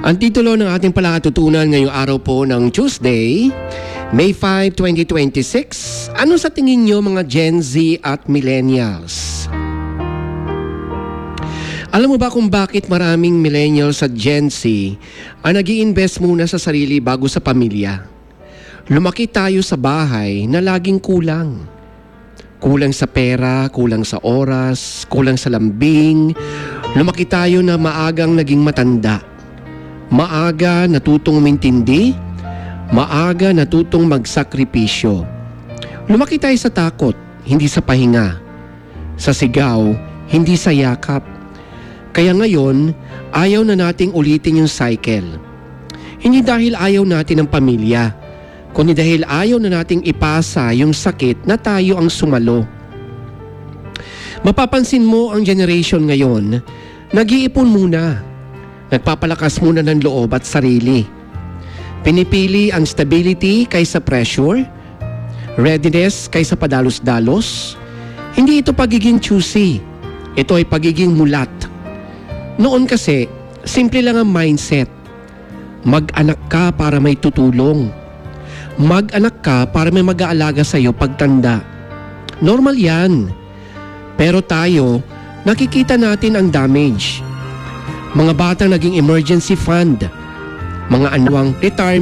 Ang titulo ng ating palakatutunan ngayong araw po ng Tuesday, May 5, 2026. Ano sa tingin nyo mga Gen Z at Millennials? Alam mo ba kung bakit maraming Millennials at Gen Z ang nag-i-invest muna sa sarili bago sa pamilya? Lumaki tayo sa bahay na laging kulang. Kulang sa pera, kulang sa oras, kulang sa lambing. Lumaki tayo na maagang naging matanda. Maaga natutong umintindi, maaga natutong magsakripisyo. Lumaki tayo sa takot, hindi sa pahinga. Sa sigaw, hindi sa yakap. Kaya ngayon, ayaw na nating ulitin yung cycle. Hindi dahil ayaw natin ng pamilya, kundi dahil ayaw na nating ipasa yung sakit na tayo ang sumalo. Mapapansin mo ang generation ngayon, nag-iipon muna. Nagpapalakas muna ng loob at sarili. Pinipili ang stability kaysa pressure, readiness kaysa padalos-dalos. Hindi ito pagiging choosy. Ito ay pagiging mulat. Noon kasi, simple lang ang mindset. Mag-anak ka para may tutulong. Mag-anak ka para may mag-aalaga sa iyo pagtanda. Normal yan. Pero tayo, nakikita natin ang damage. Mga bata naging emergency fund. Mga anawang retirement